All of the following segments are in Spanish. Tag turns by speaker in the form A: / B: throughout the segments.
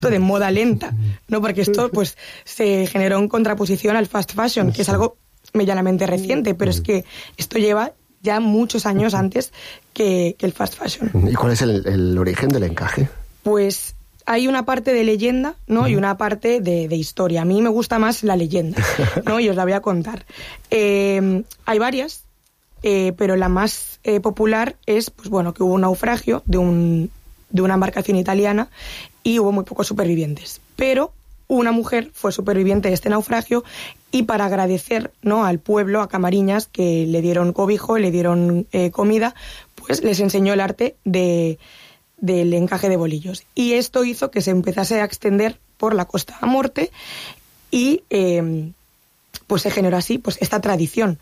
A: de moda lenta, ¿no? Porque esto pues se generó en contraposición al fast fashion, que es algo medianamente reciente, pero es que esto lleva ya muchos años antes que el fast fashion.
B: ¿Y cuál es el origen del encaje?
A: Pues hay una parte de leyenda, ¿no? Y una parte de historia. A mí me gusta más la leyenda, ¿no? Y os la voy a contar. Hay varias, pero la más popular es, pues bueno, que hubo un naufragio de una embarcación italiana y hubo muy pocos supervivientes. Pero una mujer fue superviviente de este naufragio y para agradecer, ¿no?, al pueblo, a Camariñas, que le dieron cobijo, le dieron comida, pues les enseñó el arte del encaje de bolillos. Y esto hizo que se empezase a extender por la Costa da Morte y pues se generó así pues esta tradición.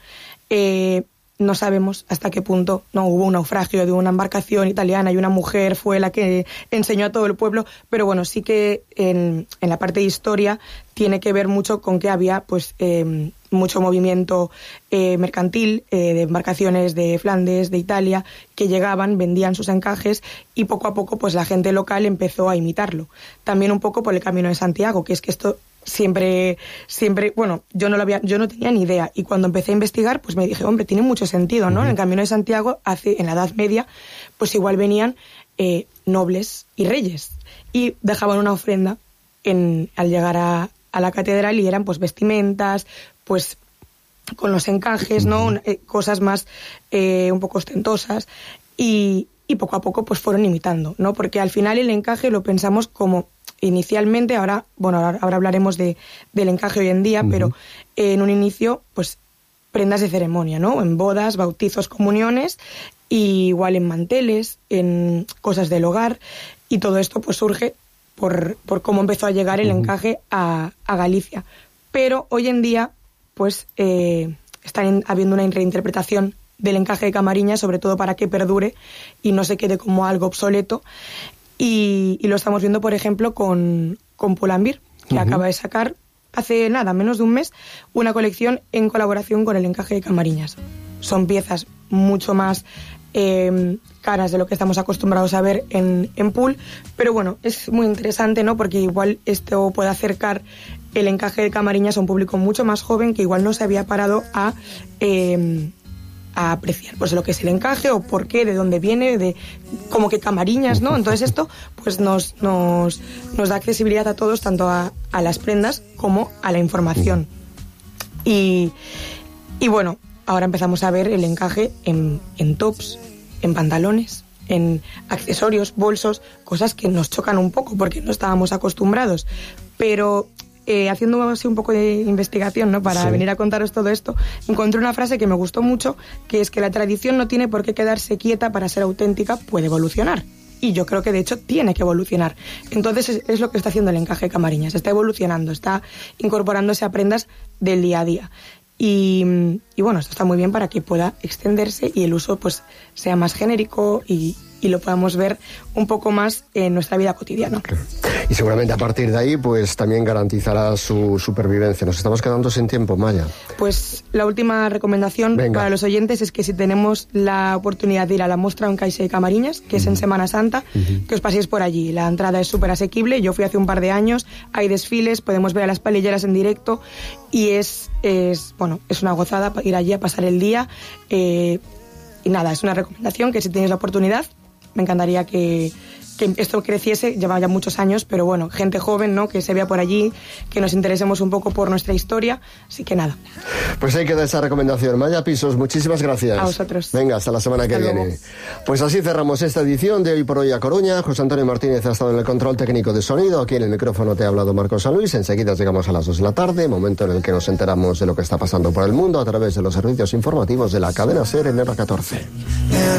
A: No sabemos hasta qué punto no hubo un naufragio de una embarcación italiana y una mujer fue la que enseñó a todo el pueblo, pero bueno, sí que en la parte de historia tiene que ver mucho con que había pues mucho movimiento mercantil de embarcaciones de Flandes, de Italia, que llegaban, vendían sus encajes y poco a poco pues la gente local empezó a imitarlo. También un poco por el Camino de Santiago, que es que esto siempre, bueno, yo no tenía ni idea, y cuando empecé a investigar, pues me dije, hombre, tiene mucho sentido, ¿no? En el Camino de Santiago, en la Edad Media, pues igual venían nobles y reyes, y dejaban una ofrenda al llegar a la catedral, y eran pues vestimentas, pues con los encajes, ¿no? Cosas más un poco ostentosas, y poco a poco pues fueron imitando, ¿no? Porque al final el encaje lo pensamos como inicialmente, ahora hablaremos del encaje hoy en día, pero en un inicio, pues prendas de ceremonia, ¿no? En bodas, bautizos, comuniones, y igual en manteles, en cosas del hogar, y todo esto pues surge por cómo empezó a llegar el encaje a Galicia. Pero hoy en día, pues está habiendo una reinterpretación del encaje de Camariñas, sobre todo para que perdure y no se quede como algo obsoleto. Y lo estamos viendo, por ejemplo, con Pull&Bear, que acaba de sacar hace menos de un mes, una colección en colaboración con el encaje de Camariñas. Son piezas mucho más caras de lo que estamos acostumbrados a ver en Pull, pero bueno, es muy interesante, ¿no? Porque igual esto puede acercar el encaje de Camariñas a un público mucho más joven que igual no se había parado a apreciar pues lo que es el encaje o por qué, de dónde viene, como que Camariñas, ¿no? Entonces esto pues nos da accesibilidad a todos, tanto a las prendas como a la información. Y bueno, ahora empezamos a ver el encaje en tops, en pantalones, en accesorios, bolsos, cosas que nos chocan un poco porque no estábamos acostumbrados, pero haciendo así un poco de investigación, ¿no?, para venir a contaros todo esto, encontré una frase que me gustó mucho, que es que la tradición no tiene por qué quedarse quieta para ser auténtica, puede evolucionar. Y yo creo que de hecho tiene que evolucionar. Entonces es lo que está haciendo el encaje de Camariñas, está evolucionando, está incorporándose a prendas del día a día. Y bueno, esto está muy bien para que pueda extenderse y el uso pues sea más genérico y lo podamos ver un poco más en nuestra vida cotidiana.
B: Y seguramente a partir de ahí pues también garantizará su supervivencia. Nos estamos quedando sin tiempo, Maya.
A: Pues la última recomendación para los oyentes es que si tenemos la oportunidad de ir a la Mostra Encaixe de Camariñas, que es en Semana Santa, que os paséis por allí. La entrada es súper asequible, yo fui hace un par de años, hay desfiles, podemos ver a las palilleras en directo y es una gozada ir allí a pasar el día. Y nada, es una recomendación que si tenéis la oportunidad, me encantaría que esto creciese, lleva ya muchos años, pero bueno, gente joven, ¿no?, que se vea por allí, que nos interesemos un poco por nuestra historia, así que nada.
B: Pues ahí queda esa recomendación. Maya Pisos, muchísimas gracias.
A: A vosotros.
B: Venga, hasta la semana que viene. Pues así cerramos esta edición de Hoy por Hoy a Coruña. José Antonio Martínez ha estado en el control técnico de sonido, aquí en el micrófono te ha hablado Marcos San Luis. Enseguida llegamos a las 2 de la tarde, momento en el que nos enteramos de lo que está pasando por el mundo a través de los servicios informativos de la cadena SER en R14.